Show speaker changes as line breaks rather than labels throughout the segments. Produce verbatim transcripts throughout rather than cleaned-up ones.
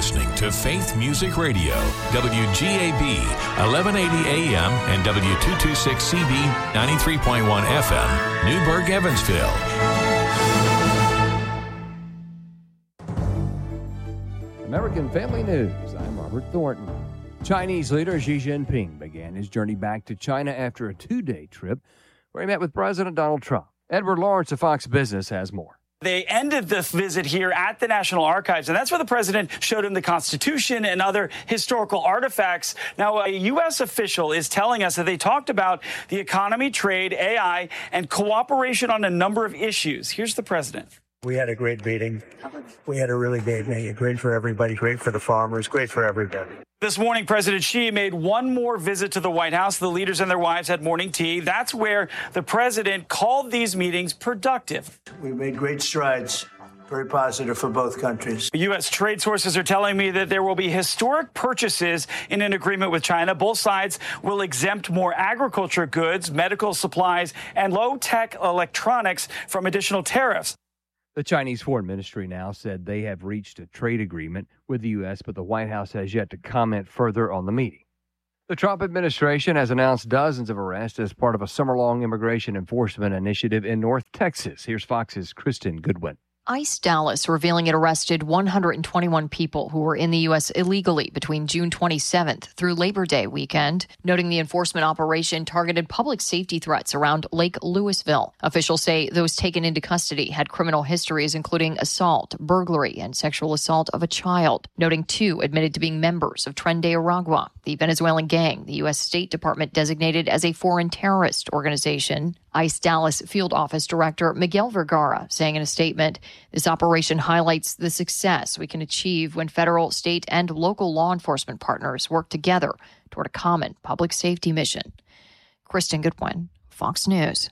listening to Faith Music Radio, W G A B, eleven eighty A M and W two twenty-six C B, ninety-three point one F M, Newburgh, Evansville.
American Family News. I'm Robert Thornton. Chinese leader Xi Jinping began his journey back to China after a two-day trip where he met with President Donald Trump. Edward Lawrence of Fox Business has more.
They ended this visit here at the National Archives, and that's where the president showed him the Constitution and other historical artifacts. Now, a U S official is telling us that they talked about the economy, trade, A I, and cooperation on a number of issues. Here's the president.
We had a great meeting. We had a really great meeting. Great for everybody, great for the farmers, great for everybody.
This morning, President Xi made one more visit to the White House. The leaders and their wives had morning tea. That's where the president called these meetings productive.
We made great strides. Very positive for both countries.
U S trade sources are telling me that there will be historic purchases in an agreement with China. Both sides will exempt more agriculture goods, medical supplies, and low-tech electronics from additional tariffs.
The Chinese Foreign Ministry now said they have reached a trade agreement with the U S, but the White House has yet to comment further on the meeting. The Trump administration has announced dozens of arrests as part of a summer-long immigration enforcement initiative in North Texas. Here's Fox's Kristen Goodwin.
ICE Dallas revealing it arrested one hundred twenty-one people who were in the U S illegally between June twenty-seventh through Labor Day weekend, noting the enforcement operation targeted public safety threats around Lake Lewisville. Officials say those taken into custody had criminal histories including assault, burglary, and sexual assault of a child, noting two admitted to being members of Tren de Aragua, the Venezuelan gang the U S State Department designated as a foreign terrorist organization. ICE Dallas Field Office Director Miguel Vergara saying in a statement, this operation highlights the success we can achieve when federal, state, and local law enforcement partners work together toward a common public safety mission. Kristen Goodwin, Fox News.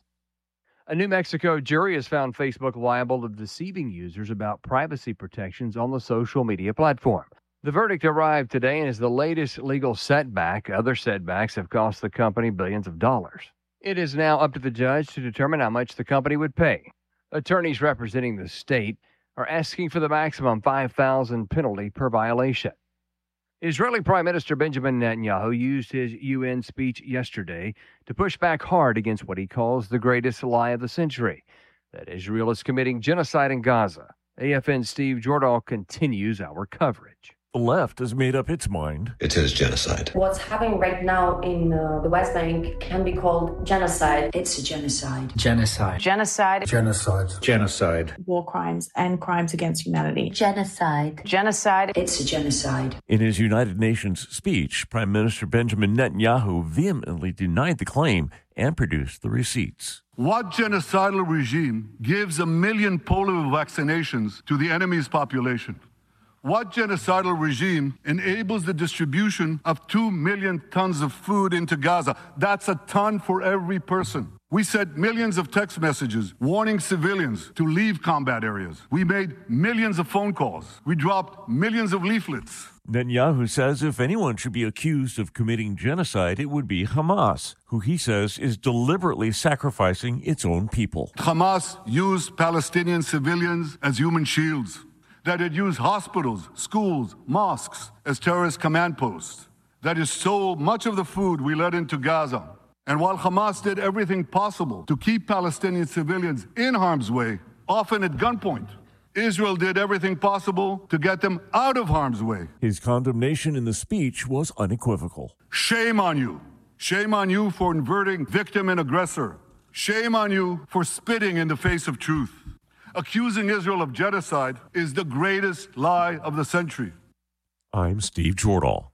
A New Mexico jury has found Facebook liable of deceiving users about privacy protections on the social media platform. The verdict arrived today and is the latest legal setback. Other setbacks have cost the company billions of dollars. It is now up to the judge to determine how much the company would pay. Attorneys representing the state are asking for the maximum five thousand dollars penalty per violation. Israeli Prime Minister Benjamin Netanyahu used his U N speech yesterday to push back hard against what he calls the greatest lie of the century, that Israel is committing genocide in Gaza. A F N's Steve Jordahl continues our coverage.
The left has made up its mind.
It is genocide.
What's happening right now in uh, the West Bank can be called genocide.
It's a genocide.
Genocide.
Genocide.
Genocide.
Genocide.
War crimes and crimes against humanity.
Genocide.
Genocide.
It's a genocide.
In his United Nations speech, Prime Minister Benjamin Netanyahu vehemently denied the claim and produced the receipts.
What genocidal regime gives a million polio vaccinations to the enemy's population? What genocidal regime enables the distribution of two million tons of food into Gaza? That's a ton for every person. We sent millions of text messages warning civilians to leave combat areas. We made millions of phone calls. We dropped millions of leaflets.
Netanyahu says if anyone should be accused of committing genocide, it would be Hamas, who he says is deliberately sacrificing its own people.
Hamas used Palestinian civilians as human shields. That it used hospitals, schools, mosques as terrorist command posts, that it stole much of the food we let into Gaza. And while Hamas did everything possible to keep Palestinian civilians in harm's way, often at gunpoint, Israel did everything possible to get them out of harm's way.
His condemnation in the speech was unequivocal.
Shame on you. Shame on you for inverting victim and aggressor. Shame on you for spitting in the face of truth. Accusing Israel of genocide is the greatest lie of the century.
I'm Steve Jordahl.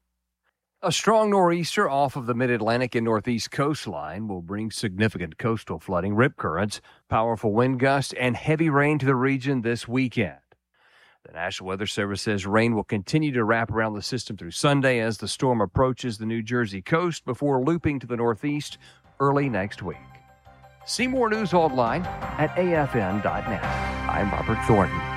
A strong nor'easter off of the mid-Atlantic and northeast coastline will bring significant coastal flooding, rip currents, powerful wind gusts, and heavy rain to the region this weekend. The National Weather Service says rain will continue to wrap around the system through Sunday as the storm approaches the New Jersey coast before looping to the northeast early next week. See more news online at A F N dot net. I'm Robert Thornton.